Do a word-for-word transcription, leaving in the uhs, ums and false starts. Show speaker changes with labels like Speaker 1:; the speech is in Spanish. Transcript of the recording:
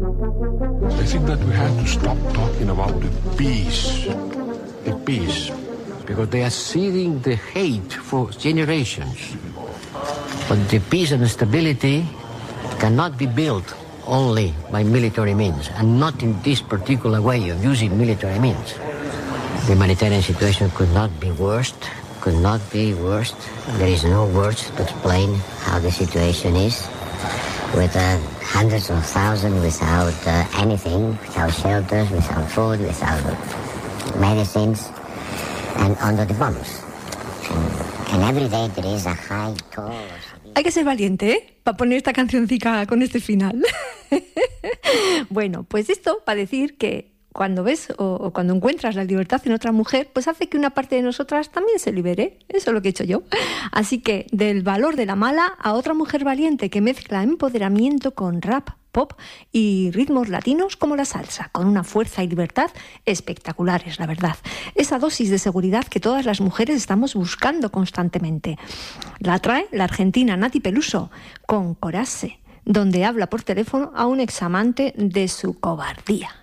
Speaker 1: I think that we have to stop talking about the peace, the peace, because they are seeding the hate for generations. But the peace and stability cannot be built only by military means, and not in this particular way of using military means. The humanitarian situation could not be worse, could not be worse. There is no words to explain how the situation is, with uh, hundreds of thousands without uh, anything, without shelters, without food, without medicines, and under the bombs. And, and every day there is a high toll.
Speaker 2: Hay que ser valiente, ¿eh? Para poner esta cancioncica con este final. Bueno, pues esto para decir que cuando ves o, o cuando encuentras la libertad en otra mujer, pues hace que una parte de nosotras también se libere. Eso es lo que he hecho yo. Así que del valor de la mala a otra mujer valiente que mezcla empoderamiento con rap, pop y ritmos latinos como la salsa, con una fuerza y libertad espectaculares, la verdad. Esa dosis de seguridad que todas las mujeres estamos buscando constantemente. La trae la argentina Nati Peluso con Coraje, donde habla por teléfono a un examante de su cobardía.